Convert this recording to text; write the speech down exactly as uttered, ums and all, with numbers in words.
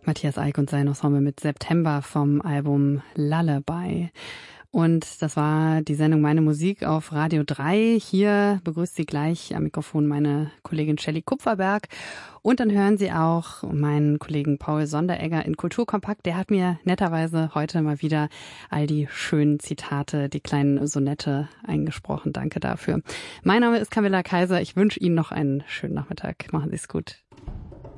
Matthias Eick und sein Ensemble mit September vom Album Lullaby. Und das war die Sendung Meine Musik auf Radio drei. Hier begrüßt Sie gleich am Mikrofon meine Kollegin Shelley Kupferberg. Und dann hören Sie auch meinen Kollegen Paul Sonderegger in Kulturkompakt. Der hat mir netterweise heute mal wieder all die schönen Zitate, die kleinen Sonette eingesprochen. Danke dafür. Mein Name ist Camilla Kaiser. Ich wünsche Ihnen noch einen schönen Nachmittag. Machen Sie es gut.